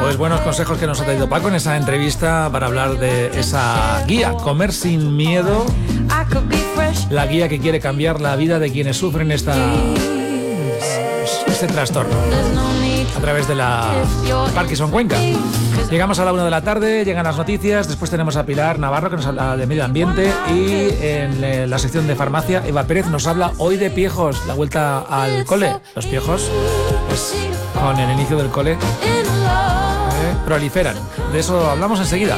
Pues buenos consejos que nos ha traído Paco en esa entrevista para hablar de esa guía, Comer sin miedo, la guía que quiere cambiar la vida de quienes sufren este trastorno a través de la Parkinson Cuenca. Llegamos a la 1 de la tarde, llegan las noticias, después tenemos a Pilar Navarro que nos habla de medio ambiente y en la sección de farmacia Eva Pérez nos habla hoy de piejos, la vuelta al cole. Los piejos, pues con el inicio del cole, proliferan. De eso hablamos enseguida.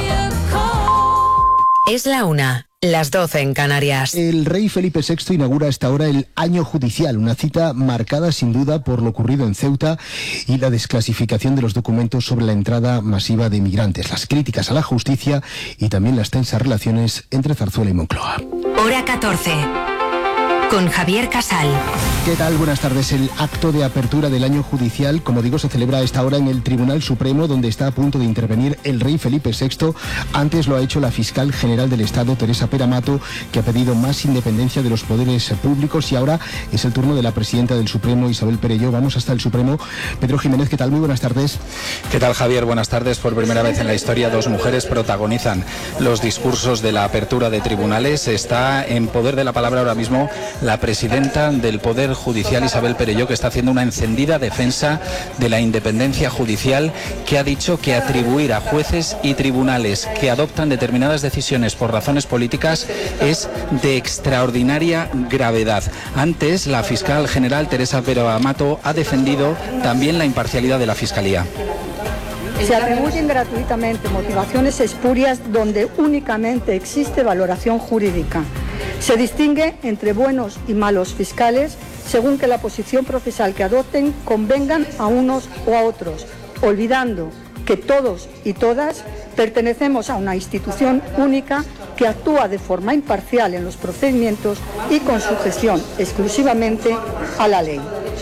Es la 1. Las 12 en Canarias. El rey Felipe VI inaugura a esta hora el año judicial, una cita marcada sin duda por lo ocurrido en Ceuta y la desclasificación de los documentos sobre la entrada masiva de migrantes, las críticas a la justicia y también las tensas relaciones entre Zarzuela y Moncloa. Hora 14. Con Javier Casal. ¿Qué tal? Buenas tardes. El acto de apertura del año judicial, como digo, se celebra a esta hora en el Tribunal Supremo, donde está a punto de intervenir el rey Felipe VI. Antes lo ha hecho la fiscal general del Estado, Teresa Peramato, que ha pedido más independencia de los poderes públicos, y ahora es el turno de la presidenta del Supremo, Isabel Perelló. Vamos hasta el Supremo. Pedro Jiménez, ¿qué tal? Muy buenas tardes. ¿Qué tal, Javier? Buenas tardes. Por primera vez en la historia, dos mujeres protagonizan los discursos de la apertura de tribunales. Está en poder de la palabra ahora mismo la presidenta del Poder Judicial, Isabel Perelló, que está haciendo una encendida defensa de la independencia judicial, que ha dicho que atribuir a jueces y tribunales que adoptan determinadas decisiones por razones políticas es de extraordinaria gravedad. Antes, la fiscal general Teresa Peramato ha defendido también la imparcialidad de la Fiscalía. Se atribuyen gratuitamente motivaciones espurias donde únicamente existe valoración jurídica. Se distingue entre buenos y malos fiscales según que la posición procesal que adopten convengan a unos o a otros, olvidando que todos y todas pertenecemos a una institución única que actúa de forma imparcial en los procedimientos y con sujeción exclusivamente a la ley.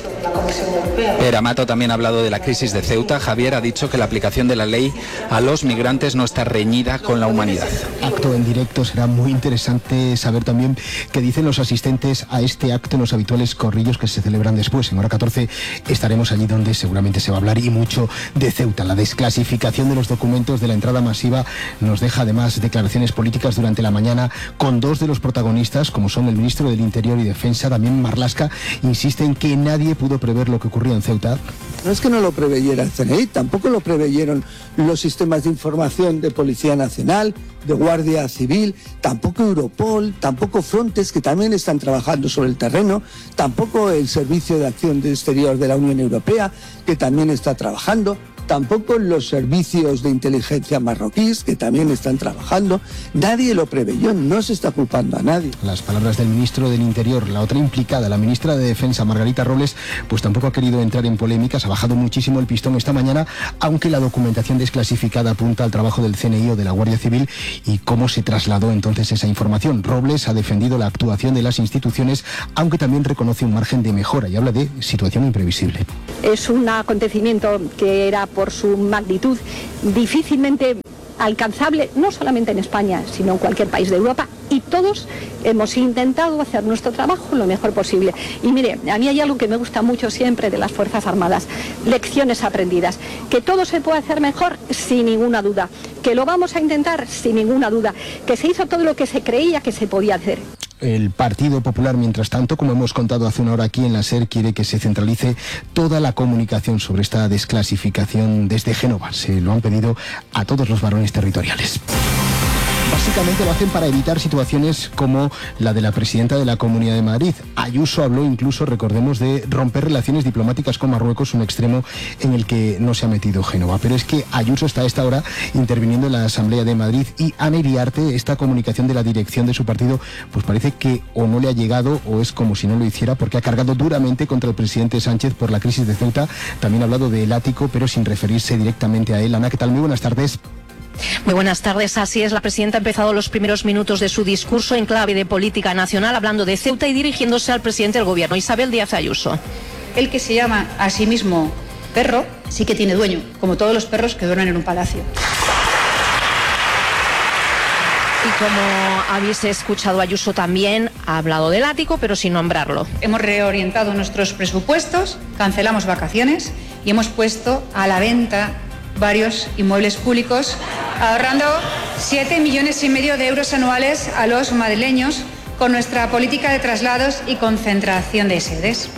Peramato también ha hablado de la crisis de Ceuta. Javier ha dicho que la aplicación de la ley a los migrantes no está reñida con la humanidad. Acto en directo, será muy interesante saber también qué dicen los asistentes a este acto en los habituales corrillos que se celebran después. En hora 14 estaremos allí donde seguramente se va a hablar y mucho de Ceuta. La desclasificación de los documentos de la entrada masiva nos deja además declaraciones políticas durante la mañana con dos de los protagonistas, como son el ministro del Interior y Defensa, Damián Marlaska, insiste en que nadie pudo prever lo que ocurría en Ceuta. No es que no lo preveyera el CNI, tampoco lo preveyeron los sistemas de información de Policía Nacional, de Guardia Civil, tampoco Europol, tampoco Frontex, que también están trabajando sobre el terreno, tampoco el Servicio de Acción Exterior de la Unión Europea, que también está trabajando, tampoco los servicios de inteligencia marroquíes, que también están trabajando. Nadie lo preveyó, no se está culpando a nadie. Las palabras del ministro del Interior. La otra implicada, la ministra de Defensa, Margarita Robles, pues tampoco ha querido entrar en polémicas, ha bajado muchísimo el pistón esta mañana, aunque la documentación desclasificada apunta al trabajo del CNI o de la Guardia Civil y cómo se trasladó entonces esa información. Robles ha defendido la actuación de las instituciones, aunque también reconoce un margen de mejora y habla de situación imprevisible. Es un acontecimiento que era por su magnitud difícilmente alcanzable, no solamente en España, sino en cualquier país de Europa, y todos hemos intentado hacer nuestro trabajo lo mejor posible. Y mire, a mí hay algo que me gusta mucho siempre de las Fuerzas Armadas: lecciones aprendidas. Que todo se puede hacer mejor, sin ninguna duda. Que lo vamos a intentar, sin ninguna duda. Que se hizo todo lo que se creía que se podía hacer. El Partido Popular, mientras tanto, como hemos contado hace una hora aquí en la SER, quiere que se centralice toda la comunicación sobre esta desclasificación desde Génova. Se lo han pedido a todos los varones territoriales. Básicamente lo hacen para evitar situaciones como la de la presidenta de la Comunidad de Madrid. Ayuso habló incluso, recordemos, de romper relaciones diplomáticas con Marruecos, un extremo en el que no se ha metido Génova. Pero es que Ayuso está a esta hora interviniendo en la Asamblea de Madrid y Ana Iriarte, esta comunicación de la dirección de su partido, pues parece que o no le ha llegado o es como si no lo hiciera, porque ha cargado duramente contra el presidente Sánchez por la crisis de Ceuta. También ha hablado del ático, pero sin referirse directamente a él. Ana, ¿qué tal? Muy buenas tardes. Muy buenas tardes. Así es, la presidenta ha empezado los primeros minutos de su discurso en clave de política nacional, hablando de Ceuta y dirigiéndose al presidente del gobierno, Isabel Díaz Ayuso. El que se llama a sí mismo perro sí que tiene dueño, como todos los perros que duermen en un palacio. Y como habéis escuchado, Ayuso también ha hablado del ático, pero sin nombrarlo. Hemos reorientado nuestros presupuestos, cancelamos vacaciones y hemos puesto a la venta varios inmuebles públicos, ahorrando 7,5 millones de euros anuales a los madrileños con nuestra política de traslados y concentración de sedes.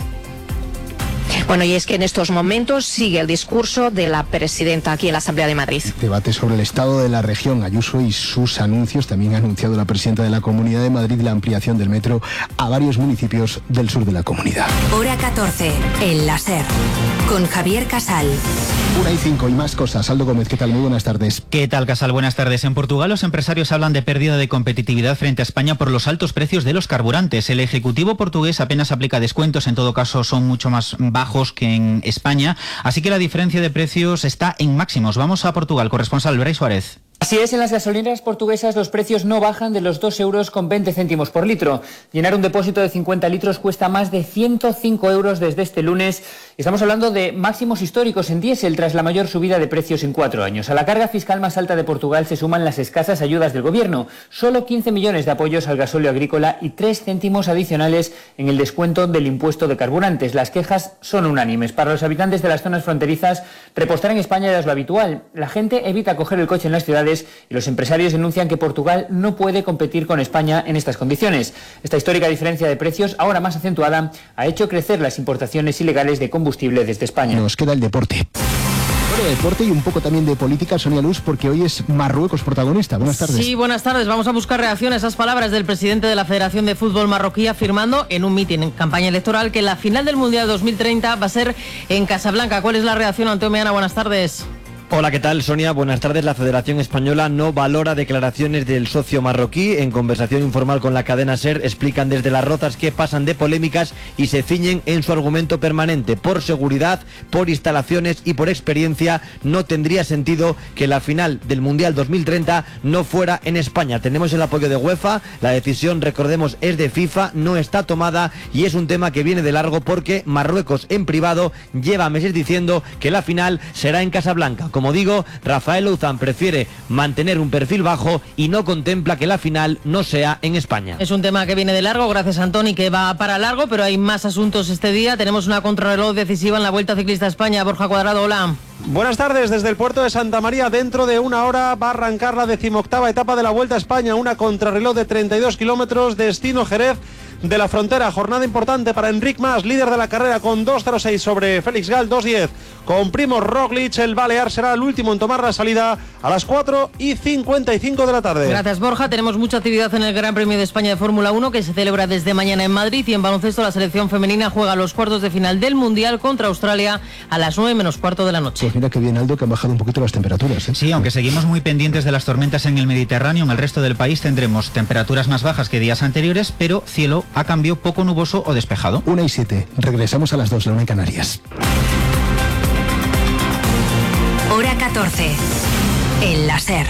Bueno, y es que en estos momentos sigue el discurso de la presidenta aquí en la Asamblea de Madrid. Debate sobre el estado de la región, Ayuso y sus anuncios. También ha anunciado la presidenta de la Comunidad de Madrid la ampliación del metro a varios municipios del sur de la comunidad. Hora 14, en la SER, con Javier Casal. 1:05 y más cosas. Aldo Gómez, ¿qué tal? Muy buenas tardes. ¿Qué tal, Casal? Buenas tardes. En Portugal los empresarios hablan de pérdida de competitividad frente a España por los altos precios de los carburantes. El Ejecutivo portugués apenas aplica descuentos, en todo caso son mucho más bajos que en España, así que la diferencia de precios está en máximos. Vamos a Portugal, corresponsal Brais Suárez. Así es, en las gasolineras portuguesas los precios no bajan de los 2,20 euros por litro. Llenar un depósito de 50 litros cuesta más de 105 euros desde este lunes. Estamos hablando de máximos históricos en diésel tras la mayor subida de precios en 4 años. A la carga fiscal más alta de Portugal se suman las escasas ayudas del gobierno. Solo 15 millones de apoyos al gasóleo agrícola y 3 céntimos adicionales en el descuento del impuesto de carburantes. Las quejas son unánimes. Para los habitantes de las zonas fronterizas, repostar en España ya es lo habitual. La gente evita coger el coche en las ciudades y los empresarios denuncian que Portugal no puede competir con España en estas condiciones. Esta histórica diferencia de precios, ahora más acentuada, ha hecho crecer las importaciones ilegales de combustible desde España. Nos queda el deporte. Bueno, deporte y un poco también de política, Sonia Luz, porque hoy es Marruecos protagonista. Buenas tardes. Sí, buenas tardes. Vamos a buscar reacción a esas palabras del presidente de la Federación de Fútbol marroquí, afirmando en un mitin en campaña electoral que la final del Mundial 2030 va a ser en Casablanca. ¿Cuál es la reacción, Anteo Meana? Buenas tardes. Hola, ¿qué tal, Sonia? Buenas tardes. La Federación Española no valora declaraciones del socio marroquí. En conversación informal con la cadena SER explican desde Las Rozas que pasan de polémicas y se ciñen en su argumento permanente. Por seguridad, por instalaciones y por experiencia no tendría sentido que la final del Mundial 2030 no fuera en España. Tenemos el apoyo de UEFA, la decisión, recordemos, es de FIFA, no está tomada y es un tema que viene de largo porque Marruecos en privado lleva meses diciendo que la final será en Casablanca. Como digo, Rafael Louzán prefiere mantener un perfil bajo y no contempla que la final no sea en España. Es un tema que viene de largo, gracias Antoni, que va para largo, pero hay más asuntos este día. Tenemos una contrarreloj decisiva en la Vuelta Ciclista a España. Borja Cuadrado, hola. Buenas tardes, desde el puerto de Santa María, dentro de una hora va a arrancar la 18ª etapa de la Vuelta a España, una contrarreloj de 32 kilómetros, destino Jerez de la Frontera. Jornada importante para Enric Mas, líder de la carrera con 2.06 sobre Félix Gal, 2.10 con Primož Roglic. El balear será el último en tomar la salida a las 4:55 de la tarde. Gracias, Borja. Tenemos mucha actividad en el Gran Premio de España de Fórmula 1 que se celebra desde mañana en Madrid, y en baloncesto la selección femenina juega los cuartos de final del Mundial contra Australia a las 9:15 de la noche. Pues mira que bien, Aldo, que han bajado un poquito las temperaturas, ¿eh? Sí, aunque seguimos muy pendientes de las tormentas en el Mediterráneo, en el resto del país tendremos temperaturas más bajas que días anteriores, pero cielo a cambio poco nuboso o despejado. 1:07. Regresamos a las 2, la 1 en Canarias. Hora 14, en la SER.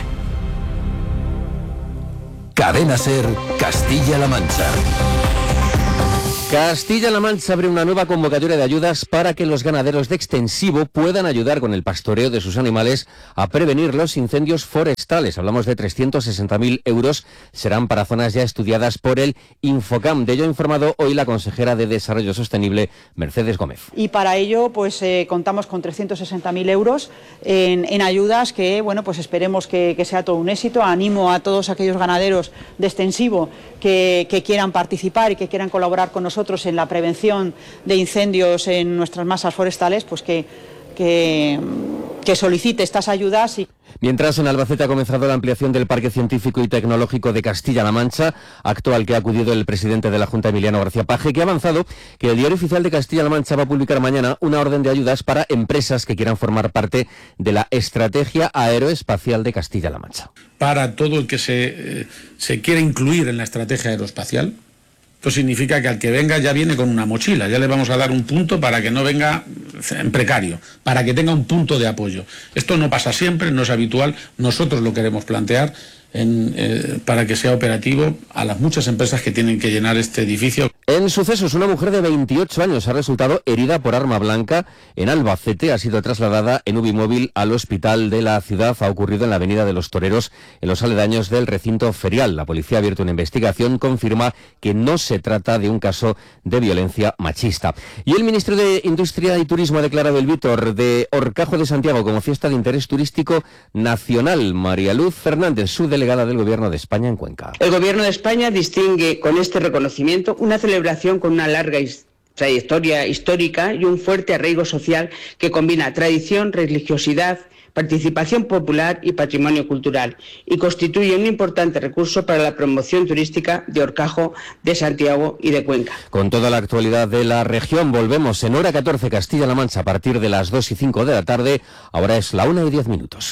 Cadena SER, Castilla-La Mancha. Castilla-La Mancha abre una nueva convocatoria de ayudas para que los ganaderos de extensivo puedan ayudar con el pastoreo de sus animales a prevenir los incendios forestales. Hablamos de 360.000 euros, serán para zonas ya estudiadas por el Infocam. De ello ha informado hoy la consejera de Desarrollo Sostenible, Mercedes Gómez. Y para ello pues contamos con 360.000 euros en ayudas que, bueno, pues esperemos que sea todo un éxito. Animo a todos aquellos ganaderos de extensivo que quieran participar y que quieran colaborar con nosotros en la prevención de incendios en nuestras masas forestales, pues que solicite estas ayudas. Mientras, en Albacete ha comenzado la ampliación del Parque Científico y Tecnológico de Castilla-La Mancha, acto al que ha acudido el presidente de la Junta, Emiliano García Paje, que ha avanzado que el Diario Oficial de Castilla-La Mancha va a publicar mañana una orden de ayudas para empresas que quieran formar parte de la Estrategia Aeroespacial de Castilla-La Mancha. Para todo el que se quiere incluir en la estrategia aeroespacial, esto significa que al que venga ya viene con una mochila, ya le vamos a dar un punto para que no venga en precario, para que tenga un punto de apoyo. Esto no pasa siempre, no es habitual, nosotros lo queremos plantear para que sea operativo a las muchas empresas que tienen que llenar este edificio. En sucesos, una mujer de 28 años ha resultado herida por arma blanca en Albacete. Ha sido trasladada en UBI al hospital de la ciudad. Ha ocurrido en la Avenida de los Toreros, en los aledaños del recinto ferial. La policía ha abierto una investigación. Confirma que no se trata de un caso de violencia machista. Y el ministro de Industria y Turismo ha declarado el Vítor de Horcajo de Santiago como fiesta de interés turístico nacional. María Luz Fernández, subdelegada del Gobierno de España en Cuenca. El Gobierno de España distingue con este reconocimiento una celebración con una larga trayectoria histórica y un fuerte arraigo social que combina tradición, religiosidad, participación popular y patrimonio cultural, y constituye un importante recurso para la promoción turística de Horcajo, de Santiago y de Cuenca. Con toda la actualidad de la región, volvemos en hora 14 Castilla-La Mancha a partir de las 2:05 de la tarde. Ahora es la 1:10.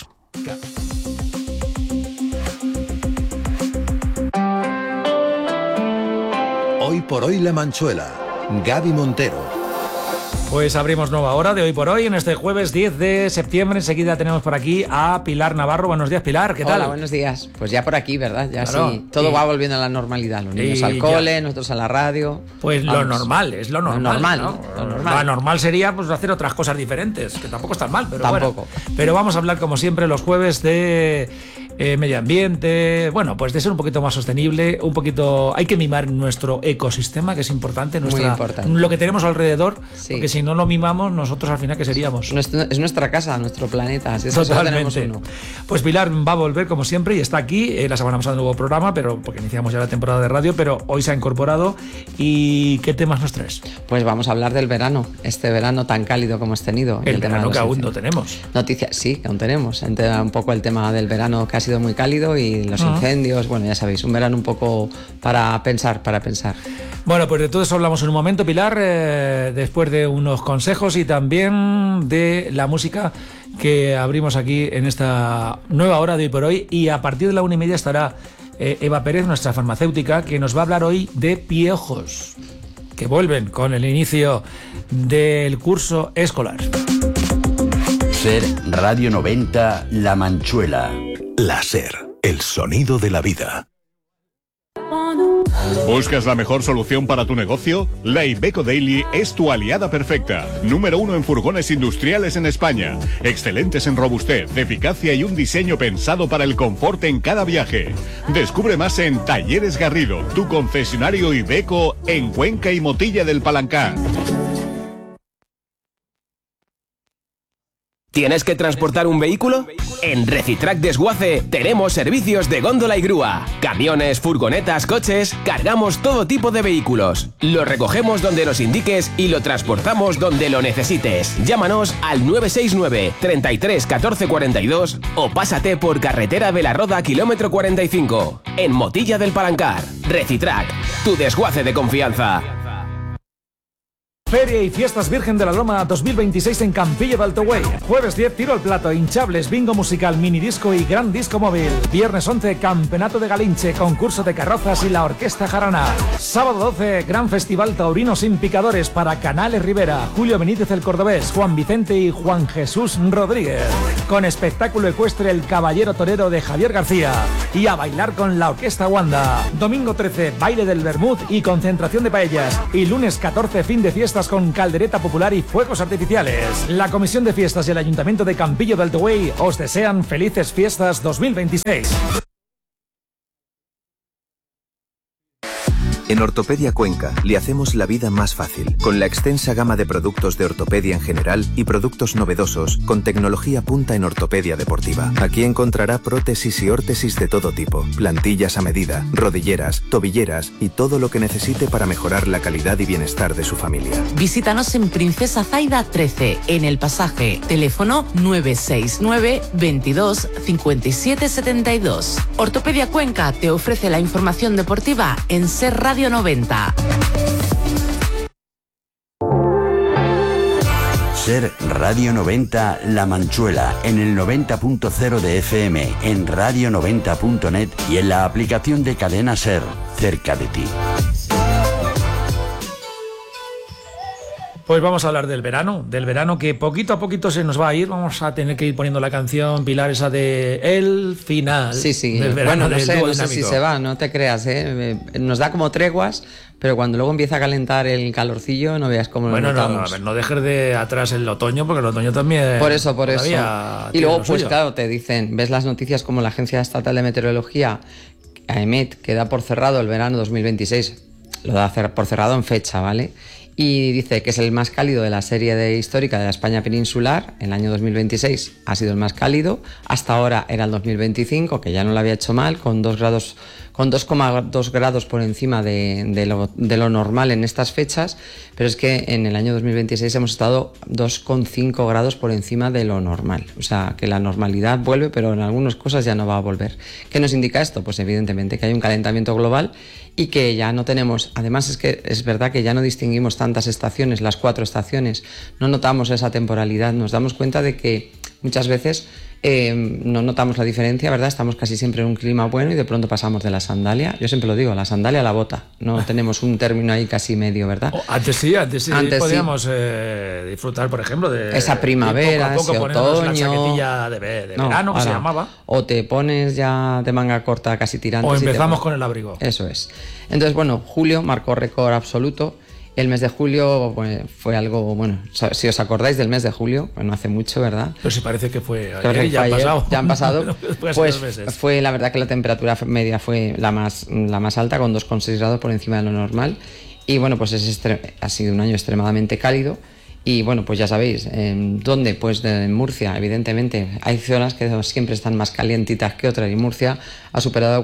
Hoy por hoy La Manchuela. Gaby Montero. Pues abrimos nueva hora de Hoy por Hoy en este jueves 10 de septiembre. Enseguida tenemos por aquí a Pilar Navarro. Buenos días, Pilar, ¿qué tal? Hola, buenos días. Pues ya por aquí, ¿verdad? Ya claro, sí, todo va volviendo a la normalidad. Los niños al cole, nosotros a la radio. Pues vamos, lo normal, es lo normal. Lo normal, ¿no? Lo normal. Lo normal sería pues hacer otras cosas diferentes, que tampoco están mal, pero tampoco. Bueno. Pero vamos a hablar, como siempre, los jueves de medio ambiente, bueno, pues de ser un poquito más sostenible, un poquito... Hay que mimar nuestro ecosistema, que es importante, muy importante. Lo que tenemos alrededor, sí. Porque si no lo mimamos, nosotros al final, ¿qué seríamos? Es nuestra casa, nuestro planeta, así es. Totalmente. Tenemos uno. Pues Pilar va a volver, como siempre, y está aquí. La semana pasada nuevo programa, pero porque iniciamos ya la temporada de radio, pero hoy se ha incorporado. ¿Y qué temas nos traes? Pues vamos a hablar del verano, este verano tan cálido como hemos tenido. El verano que aún no tenemos. Noticias, sí, que aún tenemos. Un poco el tema del verano que ha sido muy cálido y los incendios, bueno, ya sabéis, un verano un poco para pensar. Bueno, pues de todo eso hablamos en un momento, Pilar, después de unos consejos y también de la música que abrimos aquí en esta nueva hora de Hoy por Hoy, y a partir de la 1:30 estará Eva Pérez, nuestra farmacéutica, que nos va a hablar hoy de piojos, que vuelven con el inicio del curso escolar. SER Radio 90 La Manchuela. La SER, el sonido de la vida. ¿Buscas la mejor solución para tu negocio? La Iveco Daily es tu aliada perfecta. Número 1 en furgones industriales en España. Excelentes en robustez, eficacia y un diseño pensado para el confort en cada viaje. Descubre más en Talleres Garrido, tu concesionario Iveco en Cuenca y Motilla del Palancar. ¿Tienes que transportar un vehículo? En Recitrac Desguace tenemos servicios de góndola y grúa. Camiones, furgonetas, coches, cargamos todo tipo de vehículos. Lo recogemos donde nos indiques y lo transportamos donde lo necesites. Llámanos al 969 33 14 42 o pásate por carretera de la Roda kilómetro 45. En Motilla del Palancar. Recitrac, tu desguace de confianza. Feria y Fiestas Virgen de la Loma 2026 en Campillo de Alto Güell. Jueves 10, tiro al plato, hinchables, bingo musical, mini disco y gran disco móvil. Viernes 11, campeonato de Galinche, concurso de carrozas y la orquesta jarana. Sábado 12, gran festival taurino sin picadores para Canales Rivera, Julio Benítez el Cordobés, Juan Vicente y Juan Jesús Rodríguez. Con espectáculo ecuestre El Caballero Torero de Javier García. Y a bailar con la orquesta Wanda. Domingo 13, baile del Bermud y concentración de paellas. Y lunes 14, fin de fiesta con caldereta popular y fuegos artificiales. La Comisión de Fiestas y el Ayuntamiento de Campillo de Alto Güell os desean felices fiestas 2026. En Ortopedia Cuenca le hacemos la vida más fácil, con la extensa gama de productos de ortopedia en general y productos novedosos con tecnología punta en ortopedia deportiva. Aquí encontrará prótesis y órtesis de todo tipo, plantillas a medida, rodilleras, tobilleras y todo lo que necesite para mejorar la calidad y bienestar de su familia. Visítanos en Princesa Zaida 13, en El Pasaje. Teléfono 969 22 57 72. Ortopedia Cuenca te ofrece la información deportiva en SER Radio 90. SER Radio 90 La Manchuela en el 90.0 de FM, en radio90.net y en la aplicación de Cadena SER, cerca de ti. Pues vamos a hablar del verano que poquito a poquito se nos va a ir. Vamos a tener que ir poniendo la canción, Pilar, esa de El Final. Sí. Del verano, bueno, no del sé si se va, no te creas, ¿eh? Nos da como treguas, pero cuando luego empieza a calentar el calorcillo, no veas cómo lo notamos. No dejes de atrás el otoño, porque el otoño también... Por eso. Y luego, pues claro, te dicen, ves las noticias como la Agencia Estatal de Meteorología, AEMET, que da por cerrado el verano 2026. Lo da por cerrado en fecha, ¿vale? Y dice que es el más cálido de la serie histórica de la España peninsular. El año 2026 ha sido el más cálido. Hasta ahora era el 2025, que ya no lo había hecho mal, con 2,2 grados por encima de lo normal en estas fechas. Pero es que en el año 2026 hemos estado 2,5 grados por encima de lo normal. O sea, que la normalidad vuelve, pero en algunas cosas ya no va a volver. ¿Qué nos indica esto? Pues evidentemente que hay un calentamiento global y que ya no tenemos, además es que es verdad que ya no distinguimos tantas estaciones, las 4 estaciones, no notamos esa temporalidad, nos damos cuenta de que muchas veces no notamos la diferencia, ¿verdad? Estamos casi siempre en un clima bueno y de pronto pasamos de la sandalia, yo siempre lo digo, la sandalia a la bota, no tenemos un término ahí casi medio, ¿verdad? Antes sí podíamos disfrutar, por ejemplo, de esa primavera, poco a poco ese otoño, la chaquetilla de verano, que se llamaba. O te pones ya de manga corta casi tirante. O empezamos con el abrigo. Eso es. Entonces, bueno, julio marcó récord absoluto. El mes de julio fue algo, bueno, si os acordáis del mes de julio, no hace mucho, ¿verdad? Pero sí parece que fue ayer y ya han pasado. Ya han pasado. Pues fue la verdad que la temperatura media fue la más alta, con 2,6 grados por encima de lo normal. Y bueno, pues ha sido un año extremadamente cálido. Y bueno, pues ya sabéis, ¿dónde? Pues en Murcia, evidentemente. Hay zonas que siempre están más calientitas que otras y Murcia ha superado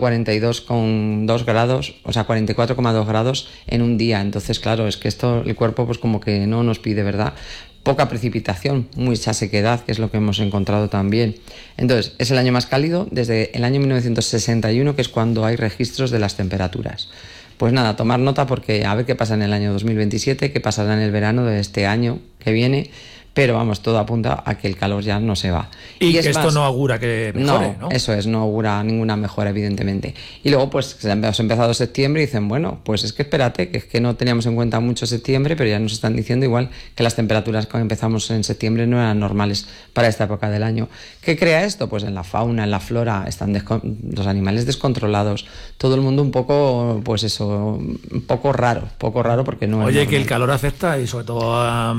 42,2 grados, o sea, 44,2 grados en un día. Entonces, claro, es que esto, el cuerpo pues como que no nos pide, ¿verdad? Poca precipitación, mucha sequedad, que es lo que hemos encontrado también. Entonces, es el año más cálido desde el año 1961, que es cuando hay registros de las temperaturas. Pues nada, tomar nota porque a ver qué pasa en el año 2027, qué pasará en el verano de este año que viene, pero vamos, todo apunta a que el calor ya no se va. Y que esto no augura que mejore, ¿no? Eso es, no augura ninguna mejora, evidentemente. Y luego, pues, hemos empezado septiembre y dicen, bueno, pues es que espérate, que es que no teníamos en cuenta mucho septiembre, pero ya nos están diciendo igual que las temperaturas cuando empezamos en septiembre no eran normales para esta época del año. ¿Qué crea esto? Pues en la fauna, en la flora, están los animales descontrolados, todo el mundo un poco, pues eso, un poco raro porque no es Oye, normal. Que el calor afecta y sobre todo a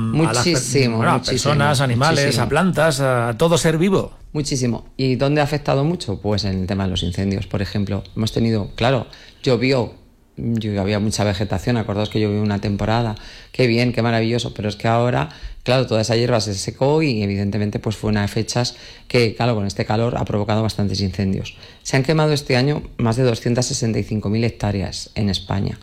las personas, animales, a plantas, a todo ser vivo. Muchísimo. ¿Y dónde ha afectado mucho? Pues en el tema de los incendios, por ejemplo. Hemos tenido, claro, había mucha vegetación, acordaos que llovió una temporada, qué bien, qué maravilloso, pero es que ahora, claro, toda esa hierba se secó y evidentemente pues fue una de fechas que, claro, con este calor ha provocado bastantes incendios. Se han quemado este año más de 265.000 hectáreas en España.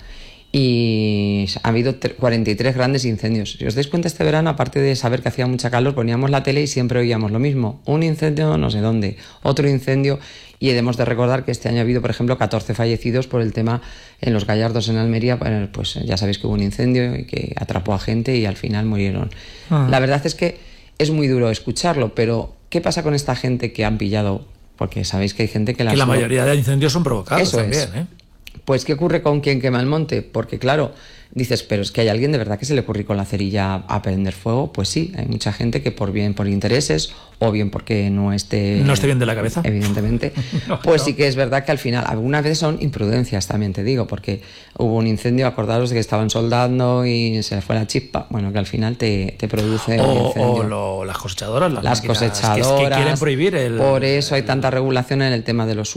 Y ha habido 43 grandes incendios. Si os dais cuenta, este verano, aparte de saber que hacía mucha calor, poníamos la tele y siempre oíamos lo mismo. Un incendio no sé dónde, otro incendio. Y debemos de recordar que este año ha habido, por ejemplo, 14 fallecidos por el tema en Los Gallardos, en Almería. Pues ya sabéis que hubo un incendio y que atrapó a gente y al final murieron. La verdad es que es muy duro escucharlo, pero ¿qué pasa con esta gente que han pillado? Porque sabéis que hay gente que la mayoría de incendios son provocados. Eso también, es. Pues, ¿qué ocurre con quien quema el monte? Porque, claro, dices, pero es que hay alguien de verdad que se le ocurre con la cerilla a prender fuego. Pues sí, hay mucha gente que por intereses o bien porque no esté bien de la cabeza, evidentemente, pues sí que es verdad que al final algunas veces son imprudencias, también te digo, porque hubo un incendio, acordaros de que estaban soldando y se le fue la chispa, bueno, que al final te produce un incendio. Las cosechadoras, las cosechadoras, que quieren prohibir por eso hay tanta regulación en el tema de los